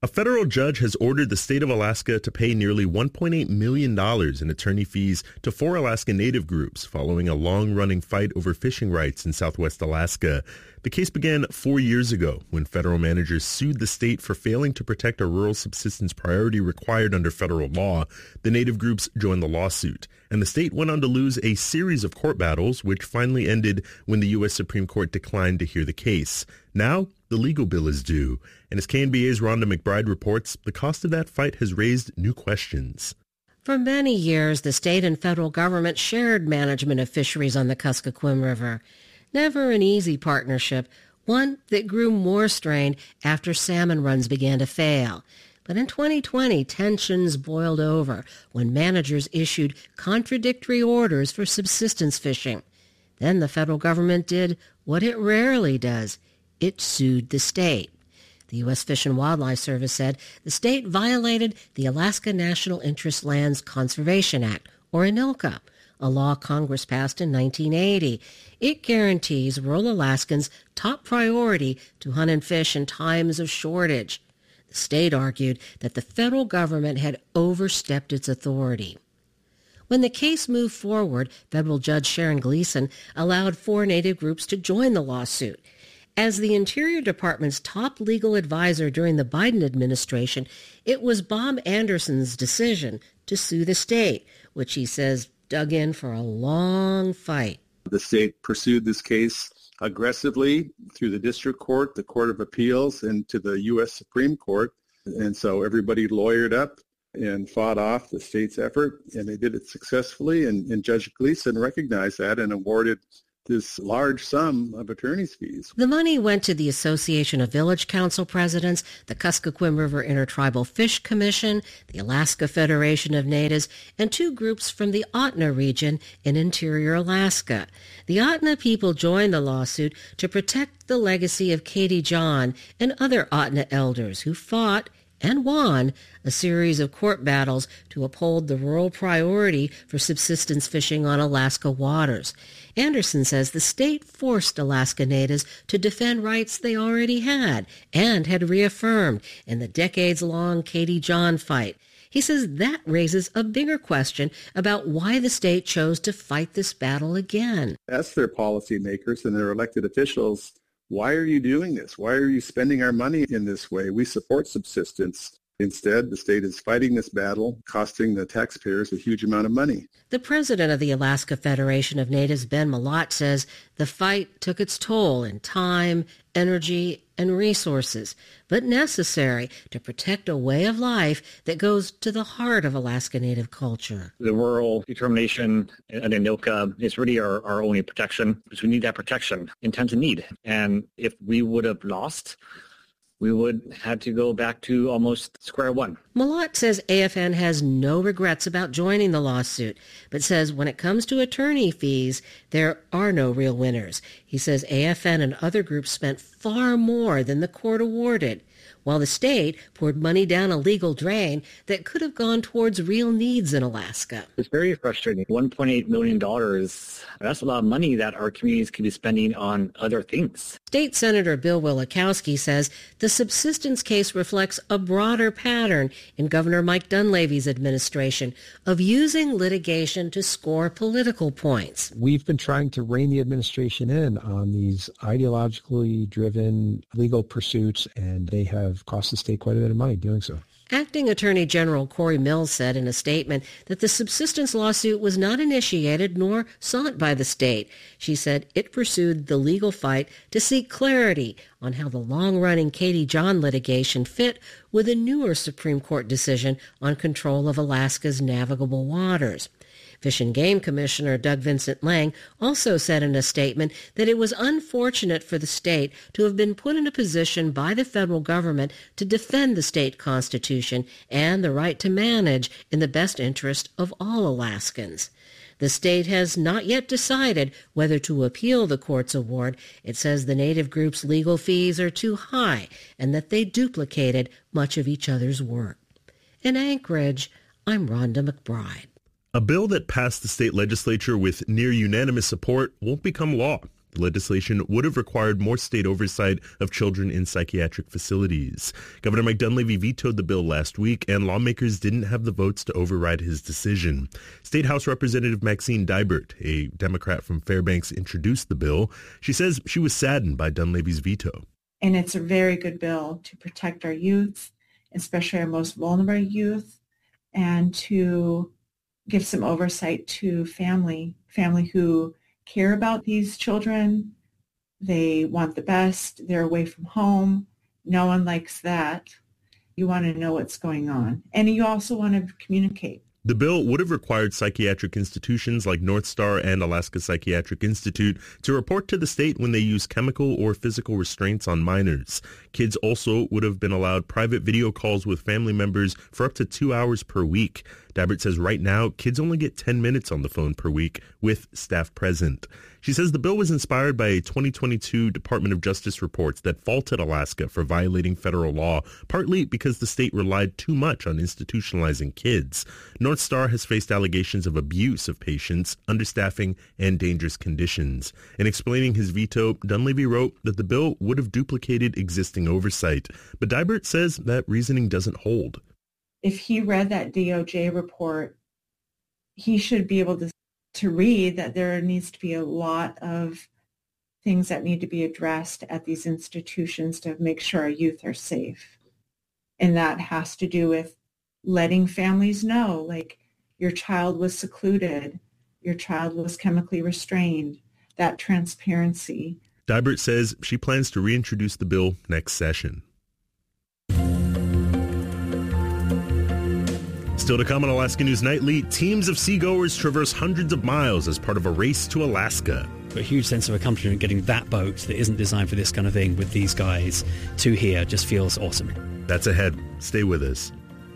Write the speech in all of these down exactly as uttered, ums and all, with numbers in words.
A federal judge has ordered the state of Alaska to pay nearly one point eight million dollars in attorney fees to four Alaska Native groups following a long-running fight over fishing rights in southwest Alaska. The case began four years ago when federal managers sued the state for failing to protect a rural subsistence priority required under federal law. The Native groups joined the lawsuit, and the state went on to lose a series of court battles, which finally ended when the U S Supreme Court declined to hear the case. Now, the legal bill is due, and as K N B A's Rhonda McBride reports, the cost of that fight has raised new questions. For many years, the state and federal government shared management of fisheries on the Kuskokwim River. Never an easy partnership, one that grew more strained after salmon runs began to fail. But in twenty twenty, tensions boiled over when managers issued contradictory orders for subsistence fishing. Then the federal government did what it rarely does. It sued the state. The U S Fish and Wildlife Service said the state violated the Alaska National Interest Lands Conservation Act, or ANILCA, a law Congress passed in nineteen eighty. It guarantees rural Alaskans top priority to hunt and fish in times of shortage. The state argued that the federal government had overstepped its authority. When the case moved forward, federal Judge Sharon Gleason allowed four Native groups to join the lawsuit. As the Interior Department's top legal advisor during the Biden administration, it was Bob Anderson's decision to sue the state, which he says dug in for a long fight. The state pursued this case aggressively through the district court, the Court of Appeals, and to the U S Supreme Court. And so everybody lawyered up and fought off the state's effort, and they did it successfully. And, and Judge Gleason recognized that and awarded this large sum of attorney's fees. The money went to the Association of Village Council Presidents, the Kuskokwim River Intertribal Fish Commission, the Alaska Federation of Natives, and two groups from the Otna region in interior Alaska. The Otna people joined the lawsuit to protect the legacy of Katie John and other Otna elders who fought and won a series of court battles to uphold the rural priority for subsistence fishing on Alaska waters. Anderson says the state forced Alaska Natives to defend rights they already had and had reaffirmed in the decades-long Katie John fight. He says that raises a bigger question about why the state chose to fight this battle again. Ask their policymakers and their elected officials, why are you doing this? Why are you spending our money in this way? We support subsistence. Instead, the state is fighting this battle, costing the taxpayers a huge amount of money. The president of the Alaska Federation of Natives, Ben Malott, says the fight took its toll in time, energy, and resources, but necessary to protect a way of life that goes to the heart of Alaska Native culture. The rural determination and ANILCA is really our, our only protection, because we need that protection in times of need. And if we would have lost, we would have to go back to almost square one. Malott says A F N has no regrets about joining the lawsuit, but says when it comes to attorney fees, there are no real winners. He says A F N and other groups spent far more than the court awarded, while the state poured money down a legal drain that could have gone towards real needs in Alaska. It's very frustrating. one point eight million dollars, that's a lot of money that our communities could be spending on other things. State Senator Bill Wielechowski says the subsistence case reflects a broader pattern in Governor Mike Dunleavy's administration of using litigation to score political points. We've been trying to rein the administration in on these ideologically driven legal pursuits, and they have cost the state quite a bit of money doing so. Acting Attorney General Corey Mills said in a statement that the subsistence lawsuit was not initiated nor sought by the state. She said it pursued the legal fight to seek clarity on how the long-running Katie John litigation fit with a newer Supreme Court decision on control of Alaska's navigable waters. Fish and Game Commissioner Doug Vincent Lang also said in a statement that it was unfortunate for the state to have been put in a position by the federal government to defend the state constitution and the right to manage in the best interest of all Alaskans. The state has not yet decided whether to appeal the court's award. It says the Native group's legal fees are too high and that they duplicated much of each other's work. In Anchorage, I'm Rhonda McBride. A bill that passed the state legislature with near unanimous support won't become law. The legislation would have required more state oversight of children in psychiatric facilities. Governor Mike Dunleavy vetoed the bill last week, and lawmakers didn't have the votes to override his decision. State House Representative Maxine Dibert, a Democrat from Fairbanks, introduced the bill. She says she was saddened by Dunleavy's veto. And it's a very good bill to protect our youth, especially our most vulnerable youth, and to give some oversight to family, family who care about these children. They want the best. They're away from home. No one likes that. You want to know what's going on. And you also want to communicate. The bill would have required psychiatric institutions like North Star and Alaska Psychiatric Institute to report to the state when they use chemical or physical restraints on minors. Kids also would have been allowed private video calls with family members for up to two hours per week. Dibert says right now, kids only get ten minutes on the phone per week with staff present. She says the bill was inspired by a twenty twenty-two Department of Justice report that faulted Alaska for violating federal law, partly because the state relied too much on institutionalizing kids. North Star has faced allegations of abuse of patients, understaffing, and dangerous conditions. In explaining his veto, Dunleavy wrote that the bill would have duplicated existing oversight. But Dibert says that reasoning doesn't hold. If he read that D O J report, he should be able to, to read that there needs to be a lot of things that need to be addressed at these institutions to make sure our youth are safe. And that has to do with letting families know, like, your child was secluded, your child was chemically restrained, that transparency. Dibert says she plans to reintroduce the bill next session. Still to come on Alaska News Nightly, teams of seagoers traverse hundreds of miles as part of a race to Alaska. A huge sense of accomplishment getting that boat that isn't designed for this kind of thing with these guys to here just feels awesome. That's ahead. Stay with us.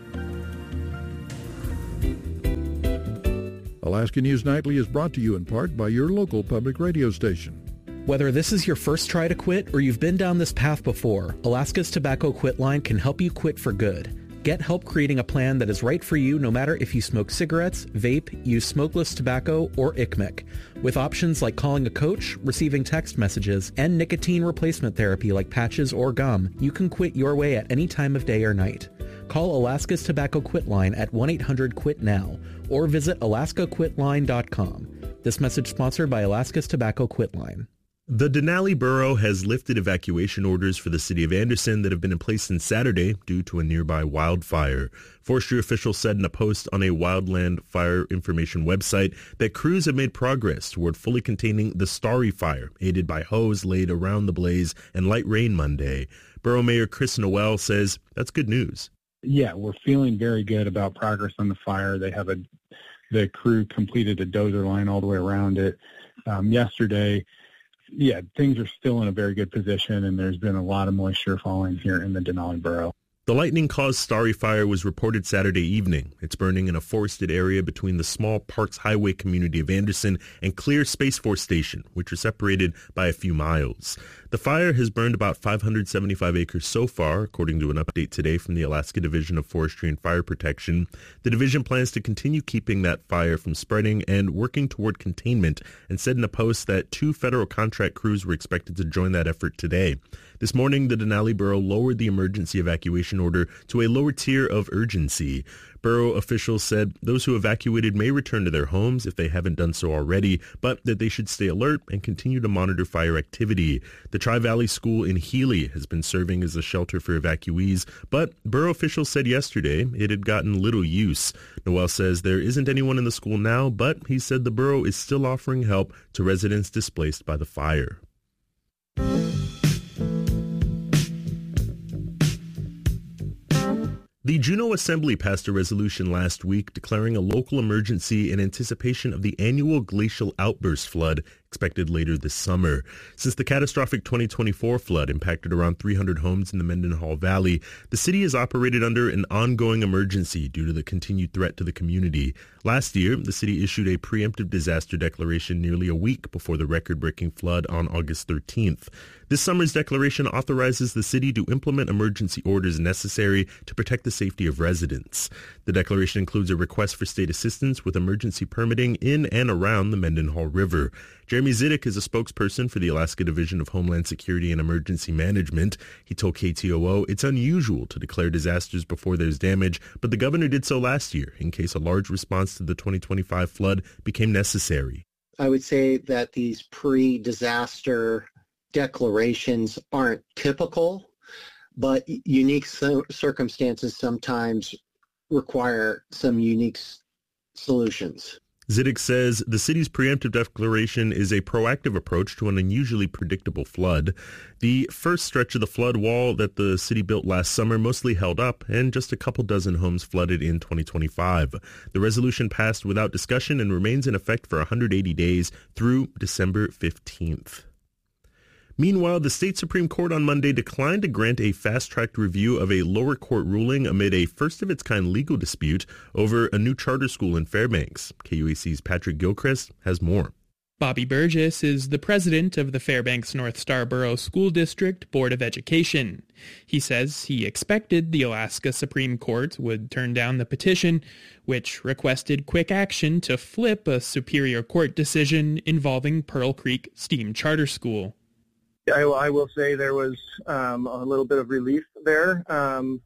Alaska News Nightly is brought to you in part by your local public radio station. Whether this is your first try to quit or you've been down this path before, Alaska's Tobacco Quit line can help you quit for good. Get help creating a plan that is right for you no matter if you smoke cigarettes, vape, use smokeless tobacco, or I C M E C. With options like calling a coach, receiving text messages, and nicotine replacement therapy like patches or gum, you can quit your way at any time of day or night. Call Alaska's Tobacco Quit line at one eight hundred quit now or visit alaska quit line dot com. This message sponsored by Alaska's Tobacco Quit Line. The Denali Borough has lifted evacuation orders for the city of Anderson that have been in place since Saturday due to a nearby wildfire. Forestry officials said in a post on a wildland fire information website that crews have made progress toward fully containing the Starry Fire, aided by hose laid around the blaze and light rain Monday. Borough Mayor Chris Noel says that's good news. Yeah, we're feeling very good about progress on the fire. They have a, the crew completed a dozer line all the way around it um, yesterday. Yeah, things are still in a very good position, and there's been a lot of moisture falling here in the Denali Borough. The lightning-caused Starry Fire was reported Saturday evening. It's burning in a forested area between the small Parks Highway community of Anderson and Clear Space Force Station, which are separated by a few miles. The fire has burned about five hundred seventy-five acres so far, according to an update today from the Alaska Division of Forestry and Fire Protection. The division plans to continue keeping that fire from spreading and working toward containment, and said in a post that two federal contract crews were expected to join that effort today. This morning, the Denali Borough lowered the emergency evacuation order to a lower tier of urgency. Borough officials said those who evacuated may return to their homes if they haven't done so already, but that they should stay alert and continue to monitor fire activity. The Tri-Valley School in Healy has been serving as a shelter for evacuees, but borough officials said yesterday it had gotten little use. Noel says there isn't anyone in the school now, but he said the borough is still offering help to residents displaced by the fire. The Juneau Assembly passed a resolution last week declaring a local emergency in anticipation of the annual glacial outburst flood expected later this summer. Since the catastrophic twenty twenty-four flood impacted around three hundred homes in the Mendenhall Valley, the city has operated under an ongoing emergency due to the continued threat to the community. Last year, the city issued a preemptive disaster declaration nearly a week before the record-breaking flood on August thirteenth. This summer's declaration authorizes the city to implement emergency orders necessary to protect the safety of residents. The declaration includes a request for state assistance with emergency permitting in and around the Mendenhall River. Jeremy Zidek is a spokesperson for the Alaska Division of Homeland Security and Emergency Management. He told K T O O it's unusual to declare disasters before there's damage, but the governor did so last year in case a large response to the twenty twenty-five flood became necessary. I would say that these pre-disaster declarations aren't typical, but unique circumstances sometimes require some unique solutions. Zidek says the city's preemptive declaration is a proactive approach to an unusually predictable flood. The first stretch of the flood wall that the city built last summer mostly held up, and just a couple dozen homes flooded in twenty twenty-five. The resolution passed without discussion and remains in effect for one hundred eighty days through December fifteenth. Meanwhile, the state Supreme Court on Monday declined to grant a fast-tracked review of a lower court ruling amid a first-of-its-kind legal dispute over a new charter school in Fairbanks. K U A C's Patrick Gilchrist has more. Bobby Burgess is the president of the Fairbanks North Star Borough School District Board of Education. He says he expected the Alaska Supreme Court would turn down the petition, which requested quick action to flip a Superior Court decision involving Pearl Creek Steam Charter School. I, I will say there was um, a little bit of relief there. Um,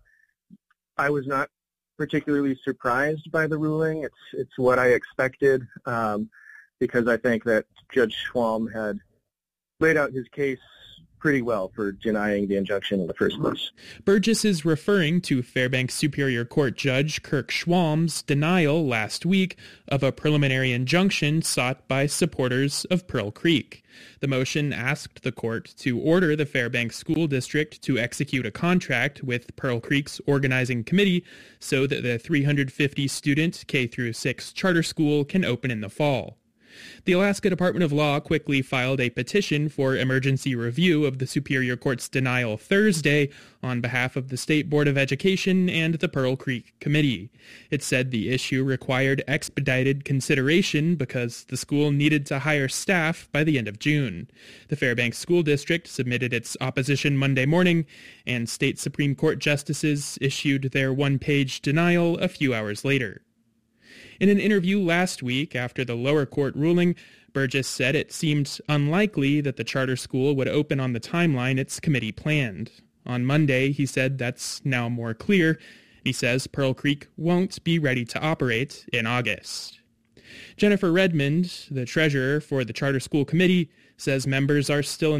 I was not particularly surprised by the ruling. It's it's what I expected um, because I think that Judge Schwalm had laid out his case pretty well for denying the injunction in the first place. Burgess is referring to Fairbanks Superior Court Judge Kirk Schwalm's denial last week of a preliminary injunction sought by supporters of Pearl Creek. The motion asked the court to order the Fairbanks School District to execute a contract with Pearl Creek's organizing committee so that the three hundred fifty student K through six charter school can open in the fall. The Alaska Department of Law quickly filed a petition for emergency review of the Superior Court's denial Thursday on behalf of the State Board of Education and the Pearl Creek Committee. It said the issue required expedited consideration because the school needed to hire staff by the end of June. The Fairbanks School District submitted its opposition Monday morning, and state Supreme Court justices issued their one-page denial a few hours later. In an interview last week after the lower court ruling, Burgess said it seemed unlikely that the charter school would open on the timeline its committee planned. On Monday, he said that's now more clear. He says Pearl Creek won't be ready to operate in August. Jennifer Redmond, the treasurer for the charter school committee, says members are still in